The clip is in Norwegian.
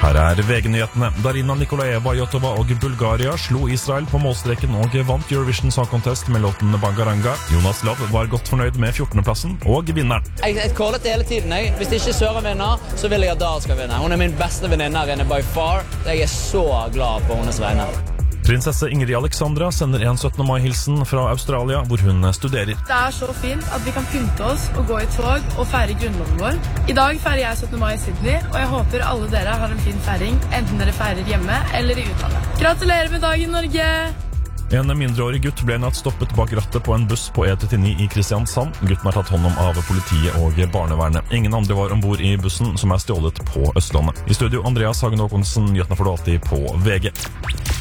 Her VG-nyhetene. Darina Nikolaeva Jotova og Bulgaria slo Israel på målstreken og vant Eurovision Song Contest med låten Bangaranga. Jonas Lav var godt fornøyd med 14. plassen og vinneren. Jeg kålet hele tiden. Hvis ikke Søren vinner, så vil jeg at Dahl skal vinne. Hun min beste venninne her inne by far. Jeg så glad på hennes vegne. Prinsesse Ingrid Alexandra sender en 17. mai-hilsen fra Australia, hvor hun studerer. Det så fint at vi kan pynte oss og gå i tog og feire grunnloven vår. I dag feirer jeg 17. mai i Sydney, og jeg håper alle dere har en fin feiring, enten dere feirer hjemme eller i utlandet. Gratulerer med dagen, Norge! En mindreårig gutt ble natt stoppet bak rattet på en buss på E39 i Kristiansand. Gutten har tatt hånd om av politiet og barnevernet. Ingen andre var ombord i bussen, som stjålet på Østlandet. I studio Andreas Hagen Håkonsen, nyhetene får du alltid på VG.